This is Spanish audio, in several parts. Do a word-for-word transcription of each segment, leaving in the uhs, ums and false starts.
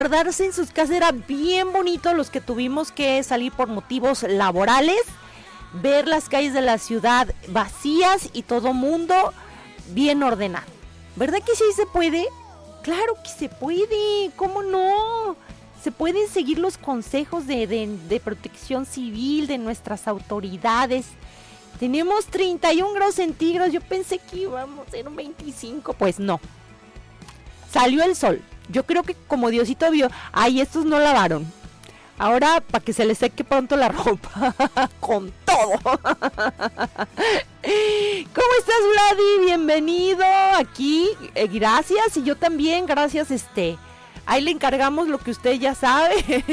Guardarse en sus casas era bien bonito, los que tuvimos que salir por motivos laborales, ver las calles de la ciudad vacías y todo mundo bien ordenado. ¿Verdad que sí se puede? Claro que se puede, ¿cómo no? Se pueden seguir los consejos de, de, de protección civil de nuestras autoridades. Tenemos treinta y un grados centígrados, yo pensé que íbamos a ser un veinticinco, pues no. Salió el sol. Yo creo que como Diosito vio, ay, estos no lavaron. Ahora, para que se les seque pronto la ropa. Con todo. ¿Cómo estás, Vladi? Bienvenido aquí. Eh, gracias. Y yo también, gracias, este. Ahí le encargamos lo que usted ya sabe.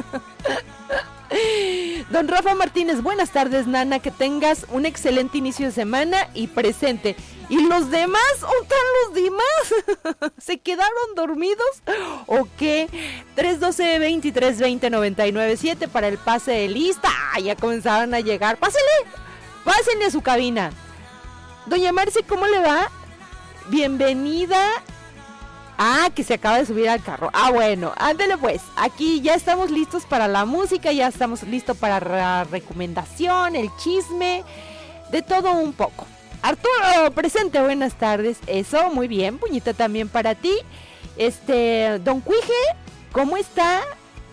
Don Rafa Martínez, buenas tardes, Nana, que tengas un excelente inicio de semana y presente. ¿Y los demás? ¿Dónde están los demás? ¿Se quedaron dormidos? ¿O qué? tres doce, veintitrés veinte, noventa y nueve siete para el pase de lista. Ah, ya comenzaron a llegar. Pásele, pásenle a su cabina. Doña Marce, ¿cómo le va? Bienvenida. Ah, que se acaba de subir al carro. Ah, bueno, ándele pues. Aquí ya estamos listos para la música, ya estamos listos para la recomendación, el chisme, de todo un poco. Arturo, presente, buenas tardes. Eso, muy bien, puñita también para ti. Este, Don Cuije, ¿cómo está?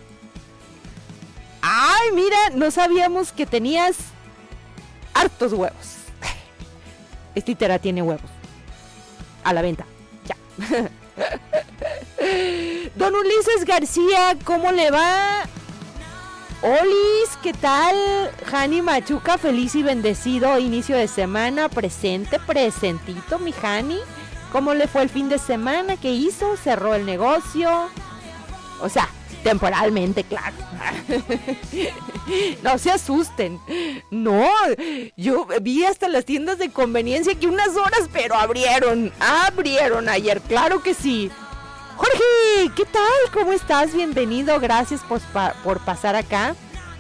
Ay, mira, no sabíamos que tenías hartos huevos. Estitera tiene huevos. A la venta, ya. Don Ulises García, ¿cómo le va? Olis, ¿qué tal? Jani Machuca, feliz y bendecido inicio de semana, presente, presentito, mi Jani. ¿Cómo le fue el fin de semana? ¿Qué hizo? ¿Cerró el negocio? O sea, temporalmente, claro. No se asusten. No, yo vi hasta las tiendas de conveniencia que unas horas, pero abrieron, abrieron ayer, claro que sí. Jorge, ¿qué tal? ¿Cómo estás? Bienvenido, gracias por, por pasar acá.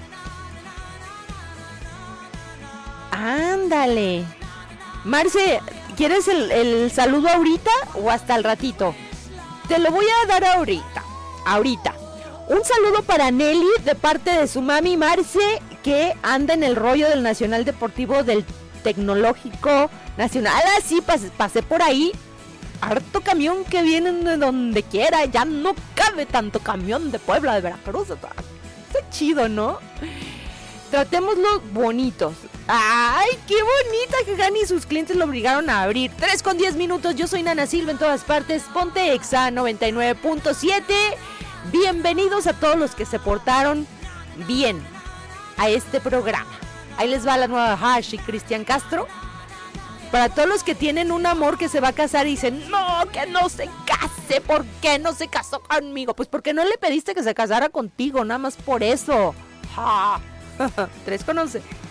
Ándale. Marce, ¿quieres el, el saludo ahorita o hasta el ratito? Te lo voy a dar ahorita, ahorita. Un saludo para Nelly de parte de su mami Marce, que anda en el rollo del Nacional Deportivo del Tecnológico Nacional. Ah, sí, pasé, pasé por ahí. Harto camión que vienen de donde quiera. Ya no cabe tanto camión de Puebla, de Veracruz. Está chido, ¿no? Tratémoslo bonitos. ¡Ay, qué bonita! Que Gani y sus clientes lo obligaron a abrir. tres con diez minutos. Yo soy Nana Silva en todas partes. Ponte Exa noventa y nueve punto siete. Bienvenidos a todos los que se portaron bien a este programa. Ahí les va la nueva Hash y Cristian Castro. Para todos los que tienen un amor que se va a casar y dicen, no, que no se case. ¿Por qué no se casó conmigo? Pues porque no le pediste que se casara contigo, nada más por eso. Ja. tres con once.